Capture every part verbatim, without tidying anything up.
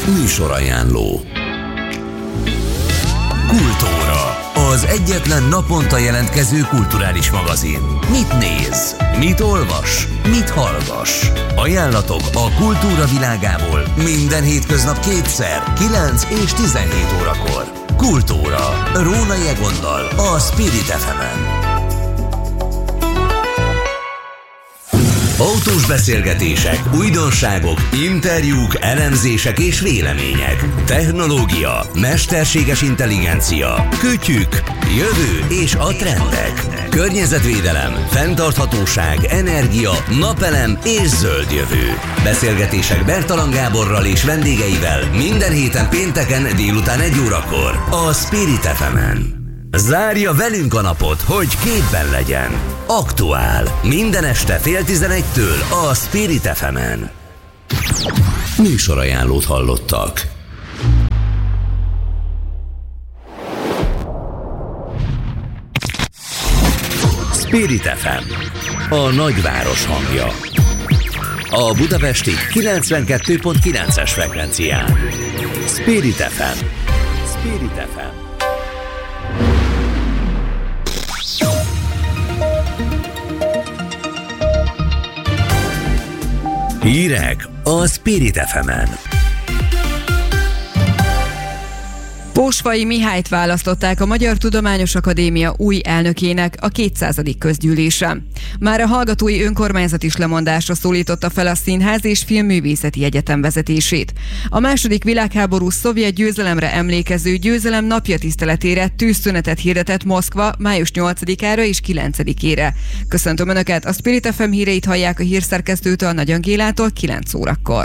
Műsorajánló. Kultúra, az egyetlen naponta jelentkező kulturális magazin. Mit néz? Mit olvas? Mit hallgass? Ajánlatok a kultúra világából minden hétköznap kétszer, kilenc és tizenhét órakor. Kultúra, Rónai Egonnal, a Spirit ef emen. Autós beszélgetések, újdonságok, interjúk, elemzések és vélemények. Technológia, mesterséges intelligencia, kütyük, jövő és a trendek. Környezetvédelem, fenntarthatóság, energia, napelem és zöld jövő. Beszélgetések Bertalan Gáborral és vendégeivel minden héten pénteken délután egy órakor a Spirit ef emen. Zárja velünk a napot, hogy képben legyen. Aktuál. Minden este fél tizenegytől a Spirit ef emen. Műsorajánlót hallottak. Spirit ef em. A nagyváros hangja. A budapesti kilencvenkettő pont kilences frekvencián. Spirit ef em. Spirit ef em. Hírek a Spirit ef emen. Pósfai Mihályt választották a Magyar Tudományos Akadémia új elnökének a kétszázadik közgyűlésen. Már a Hallgatói Önkormányzat is lemondásra szólította fel a Színház és Filmművészeti Egyetem vezetését. A második világháború szovjet győzelemre emlékező győzelem napja tiszteletére tűzszünetet hirdetett Moszkva május nyolcadikára és kilencedikére. Köszöntöm Önöket, a Spirit ef em híreit hallják a hírszerkesztőtől, Nagy Angélától kilenc órakor.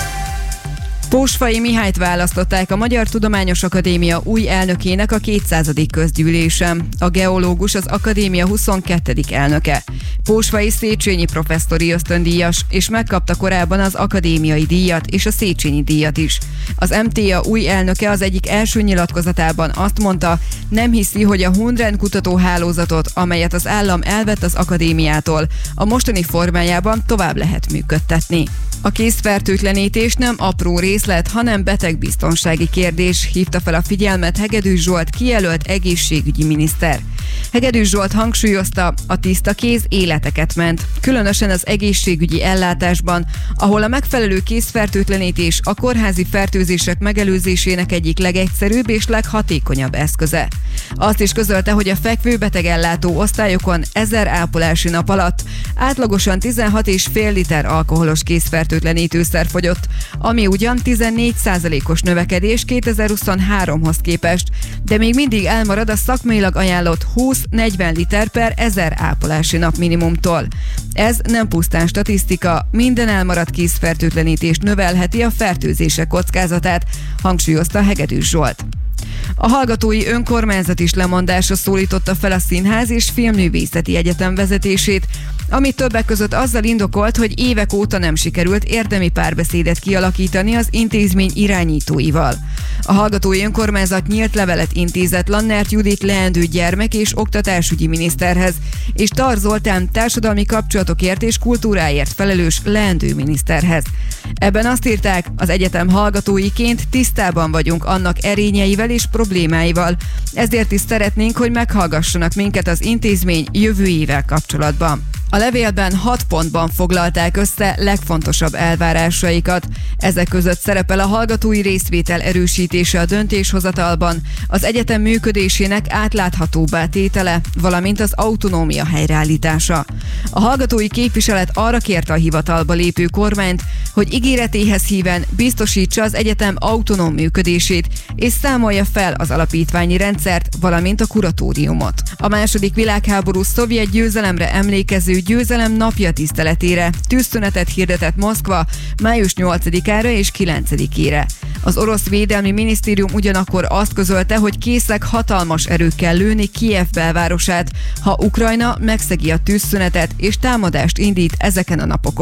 Pósfai Mihályt választották a Magyar Tudományos Akadémia új elnökének a kétszázadik közgyűlésen. A geológus az akadémia huszonkettedik elnöke. Pósfai Széchenyi professzori ösztöndíjas, és megkapta korábban az akadémiai díjat és a Széchenyi díjat is. Az em té á új elnöke az egyik első nyilatkozatában azt mondta, nem hiszi, hogy a Hundren kutatóhálózatot, amelyet az állam elvett az akadémiától, a mostani formájában tovább lehet működtetni. A kézfertőtlenítés nem apró részlet, hanem betegbiztonsági kérdés, hívta fel a figyelmet Hegedűs Zsolt kijelölt egészségügyi miniszter. Hegedűs Zsolt hangsúlyozta, a tiszta kéz életeket ment, különösen az egészségügyi ellátásban, ahol a megfelelő kézfertőtlenítés a kórházi fertőzések megelőzésének egyik legegyszerűbb és leghatékonyabb eszköze. Azt is közölte, hogy a fekvőbetegellátó osztályokon ezer ápolási nap alatt átlagosan tizenhat egész öt liter alkoholos kézfertőtlenítőszer fogyott, ami ugyan tizennégy százalékos növekedés kétezer-huszonháromhoz képest, de még mindig elmarad a szakmailag ajánlott húsz-negyven liter per ezer ápolási nap minimumtól. Ez nem pusztán statisztika, minden elmaradt kézfertőtlenítést növelheti a fertőzések kockázatát, hangsúlyozta Hegedűs Zsolt. A Hallgatói Önkormányzat is lemondásra szólította fel a Színház és Filmművészeti Egyetem vezetését, ami többek között azzal indokolt, hogy évek óta nem sikerült érdemi párbeszédet kialakítani az intézmény irányítóival. A Hallgatói Önkormányzat nyílt levelet intézett Lannert Judit leendő gyermek- és oktatásügyi miniszterhez, és Tar Zoltán társadalmi kapcsolatokért és kultúráért felelős leendő miniszterhez. Ebben azt írták, az egyetem hallgatóiként tisztában vagyunk annak erényeivel és problémáival, ezért is szeretnénk, hogy meghallgassanak minket az intézmény jövőjével kapcsolatban. A levélben hat pontban foglalták össze legfontosabb elvárásaikat. Ezek között szerepel a hallgatói részvétel erősítése a döntéshozatalban, az egyetem működésének átláthatóbbá tétele, valamint az autonómia helyreállítása. A hallgatói képviselet arra kérte a hivatalba lépő kormányt, hogy ígéretéhez híven biztosítsa az egyetem autonóm működését, és számolja fel az alapítványi rendszert, valamint a kuratóriumot. A második világháború szovjet győzelemre emlékező győzelem napja tiszteletére tűzszünetet hirdetett Moszkva május nyolcadikára és kilencedikére. Az orosz védelmi minisztérium ugyanakkor azt közölte, hogy készek hatalmas erőkkel lőni Kijev belvárosát, ha Ukrajna megszegi a tűzszünetet és támadást indít ezeken a napokon.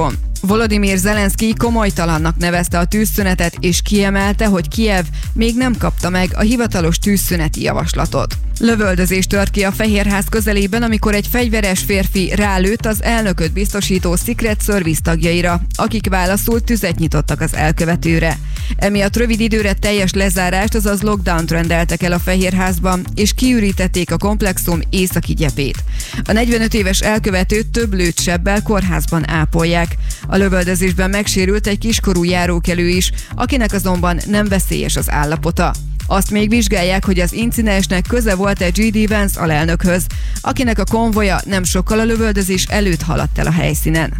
Volodymyr Zelenszkij komolytalannak nevezte a tűzszünetet, és kiemelte, hogy Kijev még nem kapta meg a hivatalos tűzszüneti javaslatot. Lövöldözés tört ki a Fehérház közelében, amikor egy fegyveres férfi rálőtt az elnököt biztosító Secret Service tagjaira, akik válaszul tüzet nyitottak az elkövetőre. Emiatt rövid időre teljes lezárást, azaz lockdownt rendeltek el a Fehérházban, és kiürítették a komplexum északi gyepét. A negyvenöt éves elkövetőt több lőttsebbel kórházban ápolják. A lövöldözésben megsérült egy kiskorú járókelő is, akinek azonban nem veszélyes az állapota. Azt még vizsgálják, hogy az incidensnek köze volt-e J D Vance alelnökhöz, akinek a konvoja nem sokkal a lövöldözés előtt haladt el a helyszínen.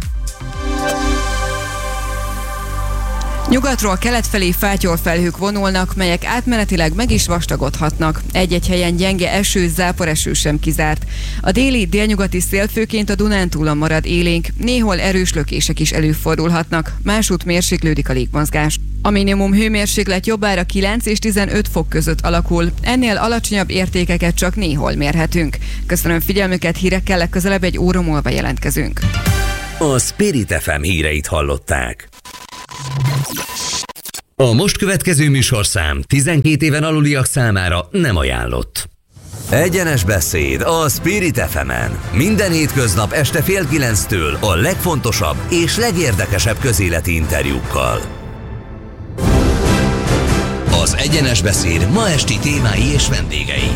Nyugatról kelet felé fátyolfelhők vonulnak, melyek átmenetileg meg is vastagodhatnak. Egy-egy helyen gyenge eső, záporeső sem kizárt. A déli, délnyugati szél főként a Dunántúlon marad élénk, néhol erős lökések is előfordulhatnak, másút mérséklődik a légmozgás. A minimum hőmérséklet jobbára kilenc és tizenöt fok között alakul, ennél alacsonyabb értékeket csak néhol mérhetünk. Köszönöm figyelmüket, hírekkel legközelebb egy óra múlva jelentkezünk. A Spirit ef em híreit hallották. A most következő műsorszám tizenkét éven aluliak számára nem ajánlott. Egyenes beszéd a Spirit ef emen. Minden hétköznap este fél kilenctől a legfontosabb és legérdekesebb közéleti interjúkkal. Az Egyenes beszéd ma esti témái és vendégei.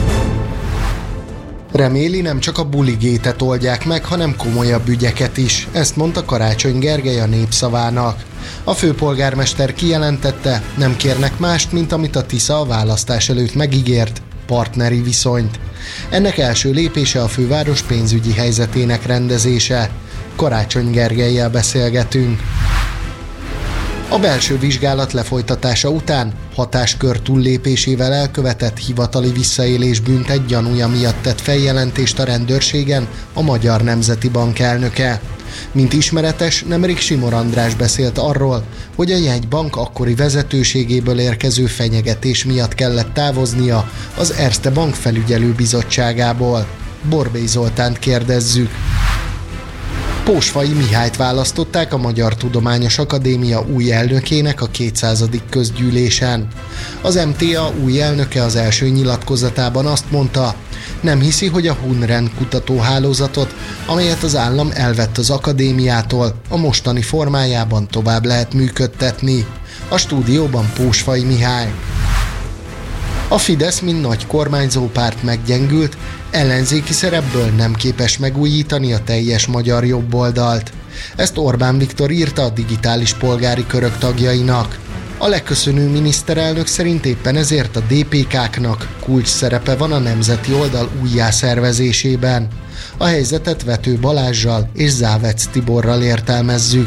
Reméli, nem csak a buligétet oldják meg, hanem komolyabb ügyeket is. Ezt mondta Karácsony Gergely a Népszavának. A főpolgármester kijelentette, nem kérnek mást, mint amit a Tisza a választás előtt megígért, partneri viszonyt. Ennek első lépése a főváros pénzügyi helyzetének rendezése. Karácsony Gergellyel beszélgetünk. A belső vizsgálat lefolytatása után hatáskör túllépésével elkövetett hivatali visszaélés bűntett gyanúja miatt tett feljelentést a rendőrségen a Magyar Nemzeti Bank elnöke. Mint ismeretes, nemrég Simor András beszélt arról, hogy a jegybank akkori vezetőségéből érkező fenyegetés miatt kellett távoznia az Erste Bank felügyelő bizottságából. Borbély Zoltánt kérdezzük. Pósfai Mihályt választották a Magyar Tudományos Akadémia új elnökének a kétszázadik közgyűlésen. Az em té á új elnöke az első nyilatkozatában azt mondta, nem hiszi, hogy a Hunren kutatóhálózatot, amelyet az állam elvett az akadémiától, a mostani formájában tovább lehet működtetni. A stúdióban Pósfai Mihály. A Fidesz, mint nagy kormányzó párt meggyengült, ellenzéki szerepből nem képes megújítani a teljes magyar jobboldalt. Ezt Orbán Viktor írta a digitális polgári körök tagjainak. A leköszönő miniszterelnök szerint éppen ezért a dé pé ká-knak kulcs szerepe van a nemzeti oldal újjászervezésében. A helyzetet Vető Balázssal és Závec Tiborral értelmezzük.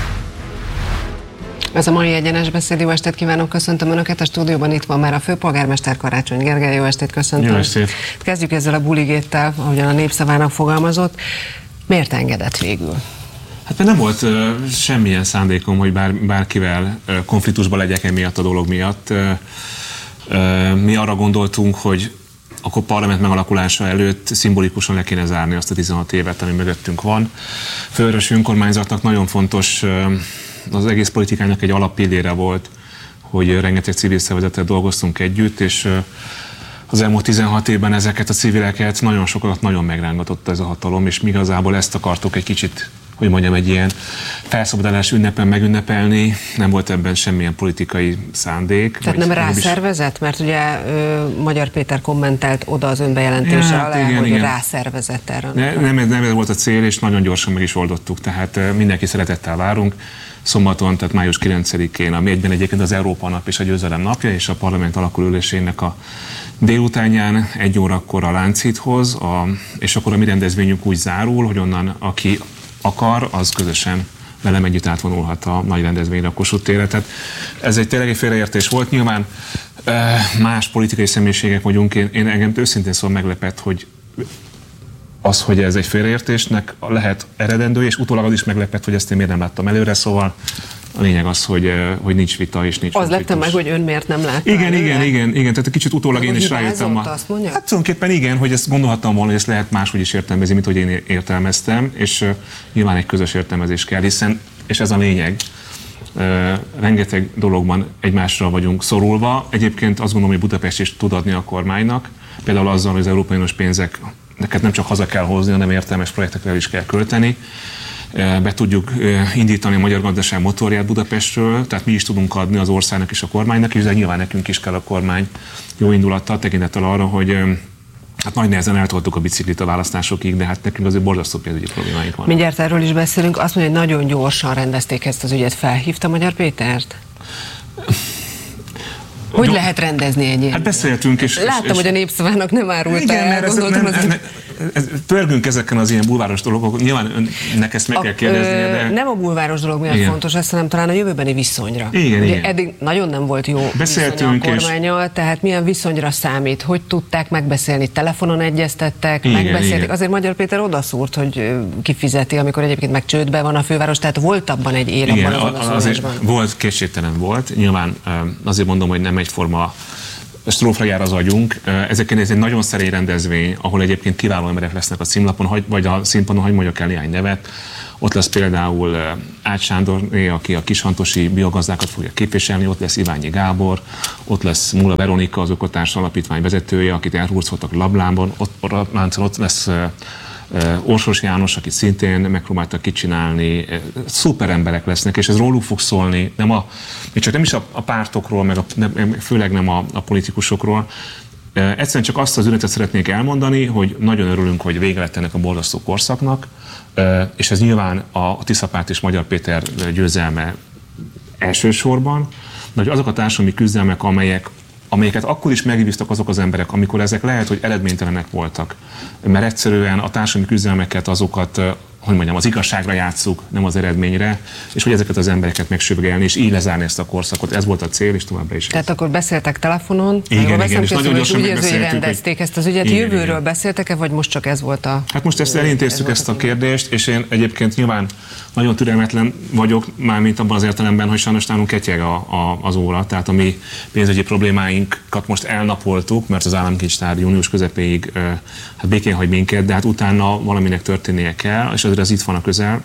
Ez a mai Egyenes beszéd, jó estét kívánok, köszöntöm Önöket, a stúdióban itt van már a főpolgármester Karácsony Gergely, jó estét, köszöntöm. Jó estét. Kezdjük ezzel a buligéttel, ahogyan a Népszavának fogalmazott. Miért engedett végül? Hát mert nem volt uh, semmilyen szándékom, hogy bár, bárkivel uh, konfliktusba legyek emiatt a dolog miatt. Uh, uh, mi arra gondoltunk, hogy akkor parlament megalakulása előtt szimbolikusan le kéne zárni azt a tizenhat évet, ami mögöttünk van. Fővárosi önkormányzatnak nagyon fontos, uh, az egész politikának egy alappillére volt, hogy rengeteg civil szervezettel dolgoztunk együtt, és az elmúlt tizenhat évben ezeket a civileket nagyon sokat nagyon megrángatott ez a hatalom, és mi igazából ezt akartuk egy kicsit, hogy mondjam, egy ilyen felszabadulás ünnepen megünnepelni, nem volt ebben semmilyen politikai szándék. Tehát nem rászervezett? Mert ugye ö, Magyar Péter kommentelt oda az önbejelentése ja, alá, igen, hogy igen. rászervezett erre. Ne, nem, nem ez volt a cél, és nagyon gyorsan meg is oldottuk, tehát mindenki szeretettel várunk. Szombaton, tehát május kilencedikén, ami egyben egyébként az Európa nap és a győzelem napja, és a parlament alakulülésének a délutánján egy órakor a Lánchídhoz, a, és akkor a mi rendezvényünk úgy zárul, hogy onnan aki akar, az közösen velem együtt átvonulhat a nagy rendezvényre, a Kossuth térre. Tehát ez egy tényleg egy félreértés volt. Nyilván más politikai személyiségek vagyunk. Én, én engem őszintén szóval meglepett, hogy az, hogy ez egy félreértésnek lehet eredendő, és utólag az is meglepett, hogy ezt én miért nem láttam előre, szóval a lényeg az, hogy, hogy nincs vita és nincs. Az lepte meg, hogy ön miért nem látta Igen, előre? igen, igen, igen, tehát egy kicsit utólag én is rájöttem. A... Azt mondja? Hát tulajdonképpen igen, hogy ezt gondolhattam volna, hogy ezt lehet máshogy is értelmezni, mint hogy én értelmeztem, és uh, nyilván egy közös értelmezés kell, hiszen és ez a lényeg. Rengeteg dologban egymásra vagyunk szorulva. Egyébként azt gondolom, hogy Budapest is tud adni a kormánynak, például azzal, hogy az Európai Uniós pénzeket nem csak haza kell hozni, hanem értelmes projektekre is kell költeni. Be tudjuk indítani a magyar gazdaság motorját Budapestről, tehát mi is tudunk adni az országnak és a kormánynak, és de nyilván nekünk is kell a kormány jó indulattal, tekintettel arra, hogy hát nagy nehezen eltoltuk a biciklit a választásokig, de hát nekünk azért borzasztó pénzügyi problémáink vannak. Mindjárt erről is beszélünk. Azt mondja, hogy nagyon gyorsan rendezték ezt az ügyet. Felhívta Magyar Pétert? Hogy Jó. lehet rendezni egy ilyen? Hát beszéltünk, és... Láttam, és, hogy a Népszavának nem árulta el. Igen, gondoltam, ez, nem, nem, ez, pörgünk ezeken az ilyen bulváros dolgok. Nyilván önnek ezt meg a, kell kérdeznie, de... Nem a bulváros dolog miatt igen. fontos, ezt, hanem talán a jövőbeni viszonyra. Igen, Ugye igen. Eddig nagyon nem volt jó viszonya a kormánnyal, és... tehát milyen viszonyra számít? Hogy tudták megbeszélni? Telefonon egyeztettek, igen, megbeszélték? Igen. Azért Magyar Péter odaszúrt, hogy kifizeti, amikor egyébként meg csődben van a főváros, tehát volt abban egy ér abban az odaszólásban. Volt, kétségtelen volt. Nyilván azért mondom, hogy nem egyforma strófra jár az agyunk. Ezeken ez egy nagyon szerény rendezvény, ahol egyébként kiváló emberek lesznek a címlapon, vagy a színpadon, hogy mondjak el néhány nevet. Ott lesz például Ács Sándorné, aki a kishantosi biogazdákat fogja képviselni, ott lesz Iványi Gábor, ott lesz Múla Veronika, az Ökotárs Alapítvány vezetője, akit elhurcoltak Lablánban, ott, ott lesz Orsos János, akit szintén megpróbáltak kicsinálni, szuper emberek lesznek, és ez róluk fog szólni, nem a, csak nem is a, a pártokról, meg a, nem, főleg nem a, a politikusokról. Egyszerűen csak azt az üzenetet szeretnék elmondani, hogy nagyon örülünk, hogy vége lett ennek a borzasztó korszaknak, és ez nyilván a Tiszapárt és Magyar Péter győzelme elsősorban, de hogy azok a társadalmi küzdelmek, amelyek amelyeket akkor is megvívtak azok az emberek, amikor ezek lehet, hogy eredménytelenek voltak. Mert egyszerűen a társadalmi küzdelmeket, azokat, hogy mondjam, az igazságra játsszuk, nem az eredményre, és hogy ezeket az embereket megsövegelni, és így lezárni ezt a korszakot. Ez volt a cél, és továbbra is. Tehát ez. Akkor beszéltek telefonon, igen, igen, és nagyon gyorsan megbeszéltük, hogy rendezték ezt az ügyet. Igen, jövőről igen. beszéltek-e, vagy most csak ez volt a... Hát most ezt elintéztük ez ezt a kérdést, és én egyébként nyilván nagyon türelmetlen vagyok, mármint abban az értelemben, hogy sajnos nálunk ketyeg a, a, az óra, tehát a mi pénzügyi problémáinkat most elnapoltuk, mert az államkincstár június közepéig hát békén hagy minket, de hát utána valaminek történnie kell, és azért ez itt van a közel.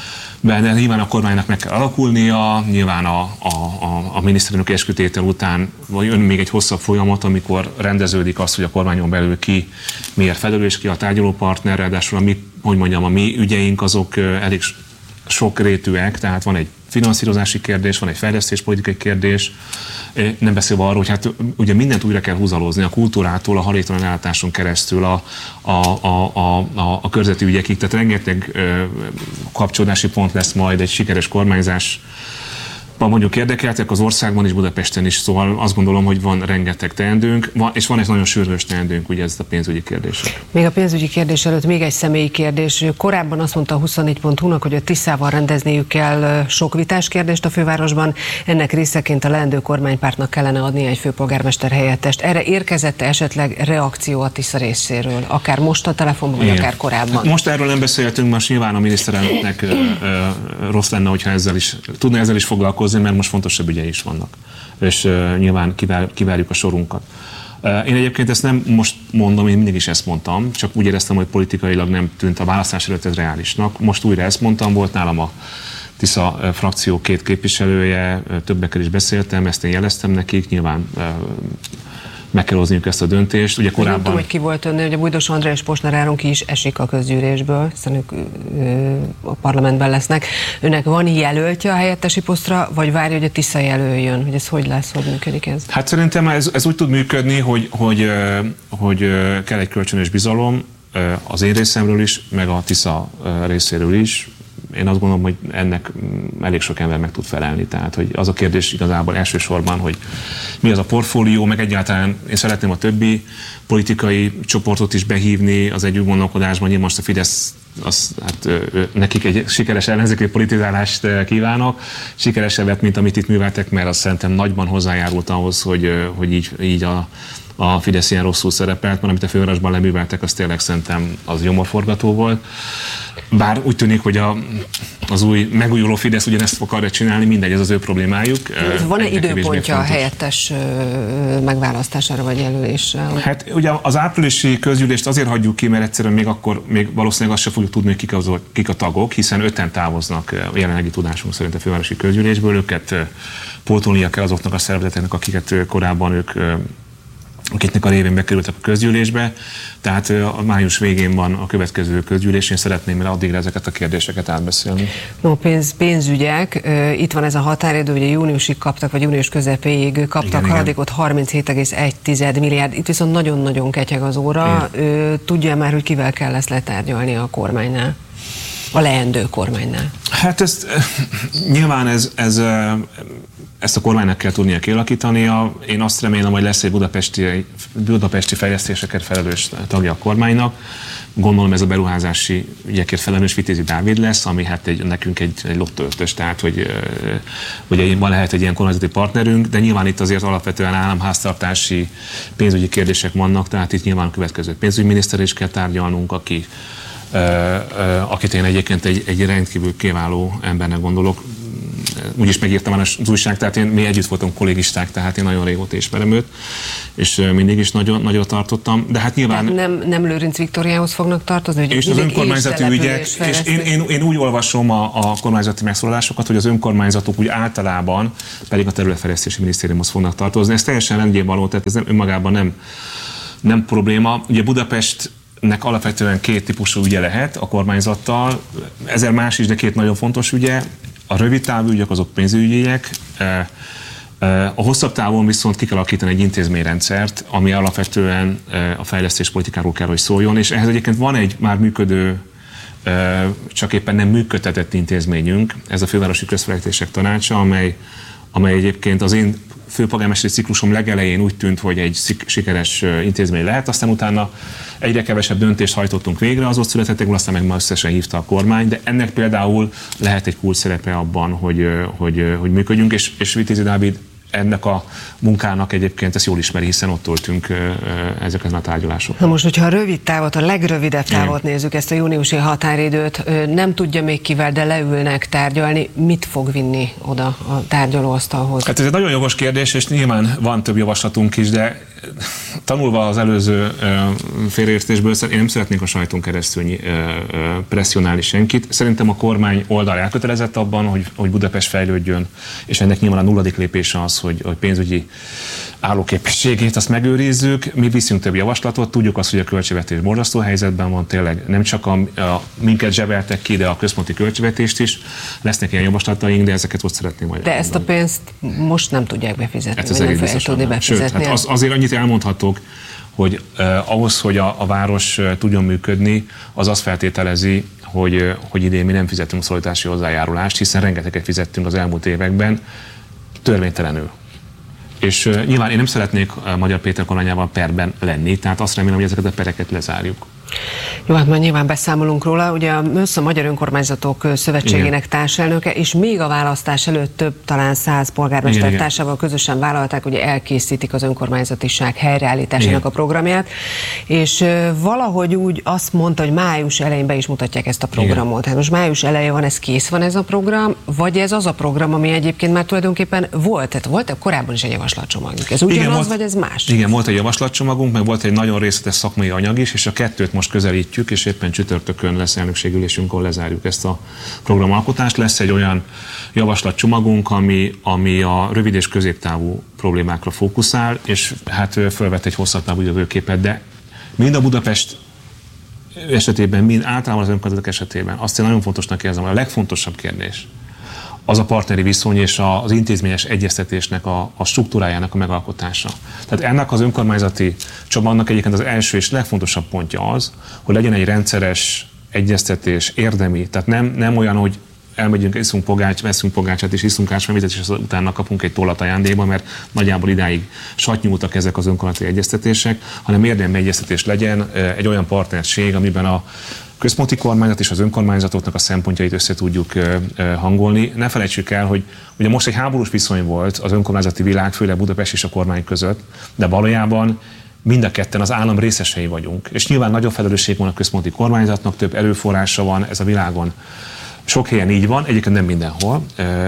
De nyilván a kormánynak meg kell alakulnia, nyilván a, a, a, a miniszterelnök eskütétel után jön még egy hosszabb folyamat, amikor rendeződik az, hogy a kormányon belül ki miért felelős, ki a tárgyalópartner, ráadásul a mi, hogy mondjam, a mi ügyeink azok elég sokrétűek, tehát van egy finanszírozási kérdés, van egy fejlesztéspolitikai kérdés, nem beszélve arról, hogy hát ugye mindent újra kell húzalozni, a kultúrától, a hajléktalan ellátáson keresztül, a, a, a, a, a, a körzeti ügyekig, tehát rengeteg ö, kapcsolódási pont lesz majd egy sikeres kormányzás. Mondjuk érdekeltek az országban és Budapesten is, szóval azt gondolom, hogy van rengeteg teendőnk, van, és van egy nagyon sürgős teendőnk, ugye ez a pénzügyi kérdések. Még a pénzügyi kérdés előtt még egy személyi kérdés. Korábban azt mondta a huszonnégy pont hu-nak, hogy a Tiszával rendezniük kell sok vitás kérdést a fővárosban, ennek részeként a leendő kormánypártnak kellene adni egy főpolgármester helyettest. Erre érkezett esetleg reakció a Tisza részéről, akár most a telefonban, vagy akár korábban? Hát most erről nem beszéltünk, most nyilván a miniszterelnöknek rossz lenne, hogyha ezzel is, tudna ezzel is foglalkozni, mert most fontosabb ügyei is vannak, és uh, nyilván kivár, kivárjuk a sorunkat. Uh, én egyébként ezt nem most mondom, én mindig is ezt mondtam, csak úgy éreztem, hogy politikailag nem tűnt a választás előtt ez reálisnak. Most újra ezt mondtam, volt nálam a Tisza uh, frakció két képviselője, uh, többekkel is beszéltem, ezt én jeleztem nekik, nyilván uh, meg kell hozniuk ezt a döntést. Ugye korábban... Nem tudom, hogy ki volt önnél, hogy a Bújdos András és Posner Áron ki is esik a közgyűlésből, hiszen ők ö, a parlamentben lesznek. Önnek van jelöltje a helyettesi posztra, vagy várja, hogy a Tisza jelöljön? Hogy ez hogy lesz, hogy működik ez? Hát szerintem ez, ez úgy tud működni, hogy, hogy, hogy kell egy kölcsönös bizalom az én részemről is, meg a Tisza részéről is. Én azt gondolom, hogy ennek elég sok ember meg tud felelni. Tehát, hogy az a kérdés igazából elsősorban, hogy mi az a portfólió, meg egyáltalán én szeretném a többi politikai csoportot is behívni az együtt gondolkodásban. Nyilván most a Fidesz, az, hát, nekik egy sikeres ellenzéki politizálást kívánok, sikeresebbet, mint amit itt műveltek, mert azt szerintem nagyban hozzájárult ahhoz, hogy, hogy így, így a, a Fidesz ilyen rosszul szerepelt, mert amit a fővárosban leműveltek, az tényleg szerintem az gyomorforgató volt. Bár úgy tűnik, hogy a, az új megújuló Fidesz ugyanezt akarja csinálni, mindegy, ez az ő problémájuk. Van-e időpontja a helyettes megválasztására vagy jelölésre? Hát ugye az áprilisi közgyűlést azért hagyjuk ki, mert egyszerűen még akkor még valószínűleg azt sem fogjuk tudni, hogy kik a, kik a tagok, hiszen öten távoznak a jelenlegi tudásunk szerint a fővárosi közgyűlésből, őket pótolnia kell azoknak a szervezeteknek, akiket korábban ők akiknek a révén bekerültek a közgyűlésbe. Tehát a május végén van a következő közgyűlés, én szeretném, mert addigra ezeket a kérdéseket átbeszélni. No, pénz, pénzügyek, itt van ez a határidő, ugye júniusig kaptak, vagy június közepéig kaptak haladékot harminchét egész egy milliárd, itt viszont nagyon-nagyon ketyeg az óra. Igen. Tudja már, hogy kivel kell ezt letárgyalni a kormánynál? A leendő kormánynál? Hát ezt, nyilván ez, ez, ezt a kormánynak kell tudnia kialakítania. Én azt remélem, hogy lesz egy budapesti, budapesti fejlesztéseket felelős tagja a kormánynak. Gondolom ez a beruházási ügyekért felelős Vitézi Dávid lesz, ami hát egy, nekünk egy, egy lottöltös, tehát hogy, hogy van lehet egy ilyen kormányzati partnerünk, de nyilván itt azért alapvetően államháztartási pénzügyi kérdések vannak, tehát itt nyilván a következő pénzügyminiszter is kell tárgyalnunk, aki Uh, uh, akit én egyébként egy, egy rendkívül kiváló embernek gondolok. Úgyis megírtam már az újság, tehát én, mi együtt voltunk kollégisták, tehát én nagyon régóta ismerem őt, és uh, mindig is nagyon, nagyon tartottam. De hát nyilván... Nem, nem Lőrinc Viktóriához fognak tartozni? És az önkormányzati ügyek, és én, én, én úgy olvasom a, a kormányzati megszólalásokat, hogy az önkormányzatok úgy általában pedig a területfejlesztési minisztériumhoz fognak tartozni. Ez teljesen rendjén való, tehát ez nem, önmagában nem, nem probléma. Ugye Budapest nek alapvetően két típusú ügye lehet a kormányzattal, ezer más is, de két nagyon fontos ügye. A rövid távú ügyek azok pénzügyek, a hosszabb távon viszont ki kell alakítani egy intézményrendszert, ami alapvetően a fejlesztéspolitikáról kell, hogy szóljon, és ehhez egyébként van egy már működő, csak éppen nem működtetett intézményünk, ez a Fővárosi Közfejlesztések Tanácsa, amely, amely egyébként az én főpolgármesteri ciklusom legelején úgy tűnt, hogy egy sikeres intézmény lehet, aztán utána egyre kevesebb döntést hajtottunk végre, az ott születettekből, aztán meg már összesen hívta a kormány, de ennek például lehet egy kulcs szerepe abban, hogy, hogy, hogy működjünk, és, és Vitézi Dávid ennek a munkának egyébként ezt jól ismeri, hiszen ott töltünk ezeket a tárgyalásokat. Na most, hogyha a rövid távot, a legrövidebb távot Igen. nézzük, ezt a júniusi határidőt, nem tudja még kivel, de leülnek tárgyalni, mit fog vinni oda a tárgyalóasztalhoz? Hát ez egy nagyon jogos kérdés, és nyilván van több javaslatunk is, de tanulva az előző félreértésből, én nem szeretnék a sajton keresztül presszionálni senkit. Szerintem a kormány oldal elkötelezett abban, hogy, hogy Budapest fejlődjön, és ennek nyilván a nulladik lépése az, hogy, hogy pénzügyi állóképességét azt megőrizzük. Mi viszünk több javaslatot, tudjuk azt, hogy a költségvetés borzasztó helyzetben van, tényleg nem csak a, a minket zsebeltek ki, de a központi költségvetést is. Lesznek ilyen javaslataink, de ezeket ott szeretném majd De ezt a pénzt most nem tudják befizetni, hát vagy nem fogják tudni befizetni. Sőt, hát az, azért annyit elmondhatok, hogy eh, ahhoz, hogy a, a város eh, tudjon működni, az azt feltételezi, hogy, eh, hogy idén mi nem fizetünk szolidaritási hozzájárulást, hiszen rengeteget fizettünk az elmúlt években, törvénytelenül. És uh, nyilván én nem szeretnék uh, Magyar Péter kormányával perben lenni, tehát azt remélem, hogy ezeket a pereket lezárjuk. Jó, hát már nyilván beszámolunk róla. Ugye a ÖSZ a Magyar Önkormányzatok Szövetségének Igen. társelnöke, és még a választás előtt több, talán száz polgármester társával közösen vállalták, hogy elkészítik az önkormányzatiság helyreállításának Igen. a programját, és valahogy úgy azt mondta, hogy május elején be is mutatják ezt a programot. Hát most május eleje van, ez kész van ez a program, vagy ez az a program, ami egyébként már tulajdonképpen volt, tehát volt korábban is egy javaslatcsomagunk. Ez ugyanaz, Igen, vagy ez más? Igen, volt egy javaslatcsomagunk, meg volt egy nagyon részletes szakmai anyag is, és a kettőt most közelítjük, és éppen csütörtökön lesz elnökségülésünk, ahol lezárjuk ezt a programalkotást. Lesz egy olyan javaslatcsomagunk, ami, ami a rövid és középtávú problémákra fókuszál, és hát felvet egy hosszabb távú jövőképet, de mind a Budapest esetében, mind általában az önkormányzatok esetében azt én nagyon fontosnak érzem, hogy a legfontosabb kérdés az a partneri viszony és az intézményes egyeztetésnek a, a struktúrájának a megalkotása. Tehát ennek az önkormányzati csomagnak egyébként az első és legfontosabb pontja az, hogy legyen egy rendszeres egyeztetés, érdemi, tehát nem, nem olyan, hogy elmegyünk, iszunk pogács, veszünk pogácsát és iszunk ásványvizet, és utána kapunk egy tollat ajándékba, mert nagyjából idáig satynyúltak ezek az önkormányzati egyeztetések, hanem érdemi egyeztetés legyen, egy olyan partnerség, amiben a központi kormányzat és az önkormányzatoknak a szempontjait össze tudjuk hangolni. Ne felejtsük el, hogy ugye most egy háborús viszony volt az önkormányzati világ, főleg Budapest és a kormány között, de valójában mind a ketten az állam részesei vagyunk. És nyilván nagyobb felelősség van a központi kormányzatnak, több erőforrása van, ez a világon sok helyen így van, egyébként nem mindenhol,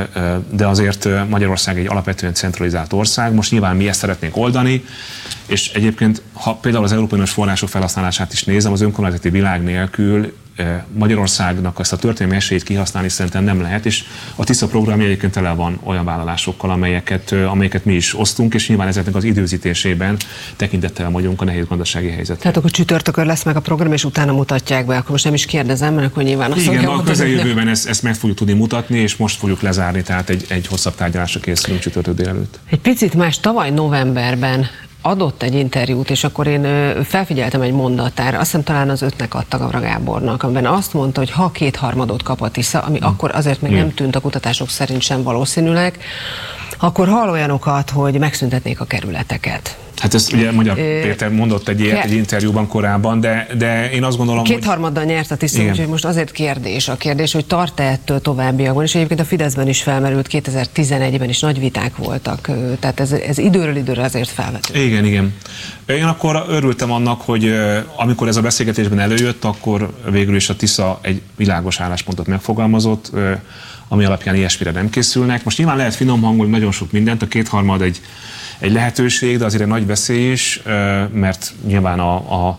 de azért Magyarország egy alapvetően centralizált ország. Most nyilván mi ezt szeretnénk oldani, és egyébként, ha például az európai uniós források felhasználását is nézem, az önkormányzati világ nélkül Magyarországnak ezt a történelmi esélyt kihasználni szerintem nem lehet, és a TISZA programja egyébként tele van olyan vállalásokkal, amelyeket, amelyeket mi is osztunk, és nyilván ezeknek az időzítésében tekintettel vagyunk a nehéz gazdasági helyzetre. Tehát akkor csütörtökön lesz meg a program, és utána mutatják be, akkor most nem is kérdezem, mert akkor nyilván azt igen, mondja, a közeljövőben ezt, ezt meg fogjuk tudni mutatni, és most fogjuk lezárni, tehát egy, egy hosszabb tárgyalásra készülünk csütörtök délelőtt. Egy picit más, tavaly novemberben adott egy interjút, és akkor én felfigyeltem egy mondatára, azt hiszem talán az ötnek adta Gavra Gábornak, amiben azt mondta, hogy ha kétharmadot kap a TISZA, ami hmm. akkor azért még hmm. nem tűnt a kutatások szerint sem valószínűleg, akkor hall olyanokat, hogy megszüntetnék a kerületeket. Hát ezt ugye Magyar Péter mondott egy ilyet egy interjúban korábban, de, de én azt gondolom, hogy... Kétharmaddal nyert a TISZA, úgyhogy most azért kérdés a kérdés, hogy tart-e ettől továbbiakban, és egyébként a Fideszben is felmerült, kétezer-tizenegyben is nagy viták voltak, tehát ez, ez időről időre azért felvetődött. Igen, igen. Én akkor örültem annak, hogy amikor ez a beszélgetésben előjött, akkor végül is a TISZA egy világos álláspontot megfogalmazott, ami alapján ilyesmire nem készülnek. Most nyilván lehet finom hangolni nagyon sok mindent, a kétharmad egy egy lehetőség, de azért egy nagy veszély is, mert nyilván a, a,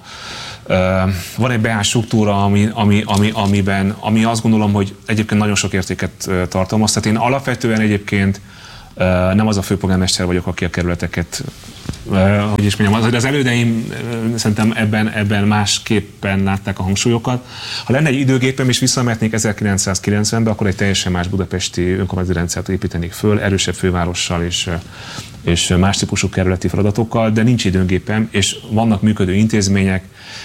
van egy beállt struktúra, ami, ami, ami, amiben, ami azt gondolom, hogy egyébként nagyon sok értéket tartalmaz. Tehát én alapvetően egyébként nem az a főpolgármester vagyok, aki a kerületeket, hogy is mondjam, az, az elődeim szerintem ebben, ebben másképpen látták a hangsúlyokat. Ha lenne egy időgépem és visszamehetnék ezerkilencszázkilencvenbe, akkor egy teljesen más budapesti önkormányzati rendszert építenék föl, erősebb fővárossal és, és más típusú kerületi feladatokkal, de nincs időgépem, és vannak működő intézmények,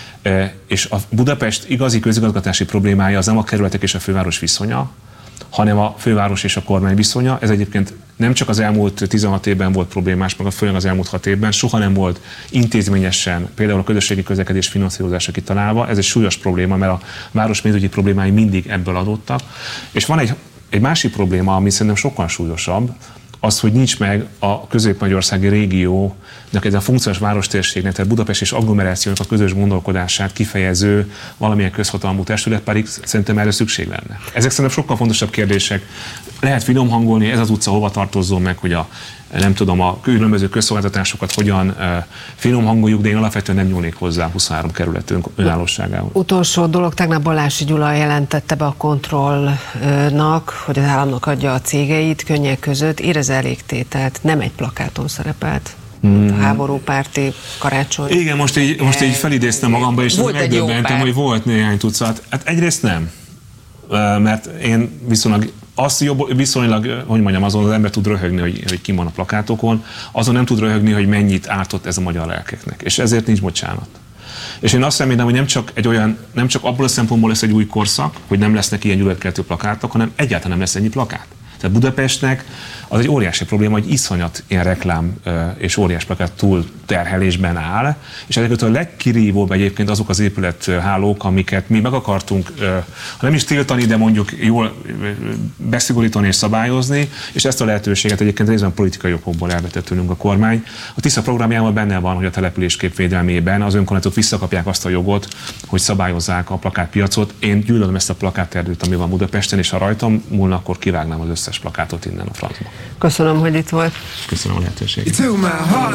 és a Budapest igazi közigazgatási problémája az nem a kerületek és a főváros viszonya, hanem a főváros és a kormány viszonya. Ez egyébként nem csak az elmúlt tizenhat évben volt problémás, meg főleg az elmúlt hat évben, soha nem volt intézményesen, például a közösségi közlekedés finanszírozása kitalálva. Ez egy súlyos probléma, mert a város pénzügyi problémái mindig ebből adottak. És van egy, egy másik probléma, ami szerintem sokkal súlyosabb, az, hogy nincs meg a közép-magyarországi régiónak, ez a funkciós várostérségnek, tehát Budapest és agglomerációnak a közös gondolkodását kifejező valamilyen közhatalmú testület, pedig szerintem erre szükség lenne. Ezek szerintem sokkal fontosabb kérdések. Lehet finom hangolni, ez az utca hova tartozzon meg, hogy a nem tudom, a különböző közszolgáltatásokat hogyan uh, finom hangoljuk, de én alapvetően nem nyúlnék hozzá huszonhárom kerület önállóságához. Utolsó dolog, tegnap Balási Gyula jelentette be a kontrollnak, hogy az államnak adja a cégeit könnyek között, érez elégtételt, nem egy plakáton szerepelt. Hmm. A háborúpárti Karácsony. Igen, most így, most így felidéztem magamba, és megdöbbentem, hogy volt néhány tucat. Hát egyrészt nem, mert én viszonylag azt jobb, viszonylag, hogy mondjam, azon az ember tud röhögni, hogy, hogy ki van a plakátokon, azon nem tud röhögni, hogy mennyit ártott ez a magyar lelkeknek. És ezért nincs bocsánat. És én azt remélem, hogy nem csak egy olyan, nem csak abból a szempontból lesz egy új korszak, hogy nem lesznek ilyen gyűlöletkeltő plakátok, hanem egyáltalán nem lesz ennyi plakát. Tehát Budapestnek az egy óriási probléma, hogy iszonyat ilyen reklám és óriás plakát túlterhelésben áll, és ezeket a legkirívóbb egyébként azok az épülethálók, amiket mi meg akartunk, ha nem is tiltani, de mondjuk jól beszigorítani és szabályozni, és ezt a lehetőséget egyébként részben politikai okokból elvetett tőlünk a kormány. A TISZA programjában benne van, hogy a településkép védelmében az önkormányzatok visszakapják azt a jogot, hogy szabályozzák a plakátpiacot. Én gyűlölöm ezt a plakáterdőt, ami van Budapesten, és ha rajtam múlna, akkor kivágnám az összes plakátot innen a francba. Köszönöm, hogy itt volt. Köszönöm a lehetőséget.